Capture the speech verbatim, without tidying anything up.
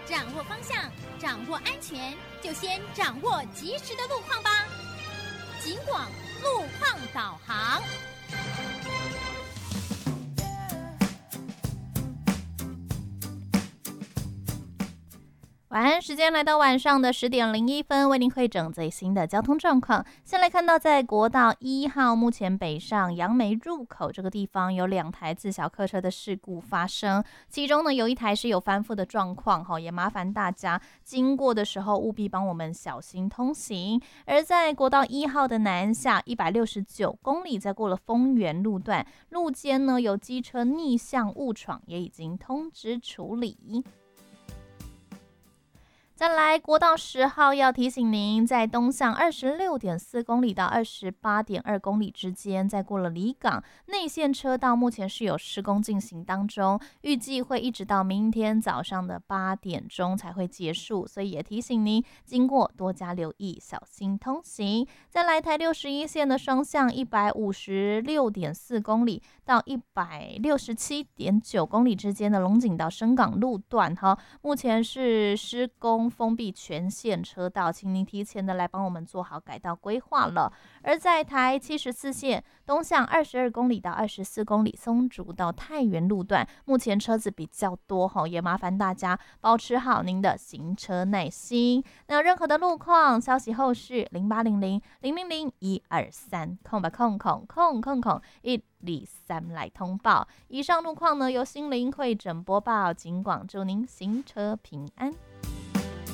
掌握方向，掌握安全，就先掌握及时的路况吧。警广路况导航。 晚安时间来到晚上的十点零一分，为您汇整最新的交通状况。先来看到在国道一号，目前北上杨梅入口这个地方有两台自小客车的事故发生，其中呢有一台是有翻覆的状况，也麻烦大家经过的时候务必帮我们小心通行。而在国道一号的南下一百六十九公里，在过了丰原路段，路肩呢有机车逆向误闯，也已经通知处理。再来，国道十号要提醒您，在东向二十六点四公里到二十八点二公里之间，在过了离港内线车道，目前是有施工进行当中，预计会一直到明天早上的八点钟才会结束，所以也提醒您经过多加留意，小心通行。再来，台六十一线的双向一百五十六点四公里到一百六十七点九公里之间的龙井到深港路段，哈，目前是施工封闭全线车道，请您提前的来帮我们做好改道规划了。而在台七十四线东向二十二公里到二十四公里松竹到太原路段，目前车子比较多，也麻烦大家保持好您的行车耐心。那有任何的路况消息后续零八零零零零零一二三空吧空空空空空一二三来通报。以上路况呢由心灵会诊播报，警广祝您行车平安。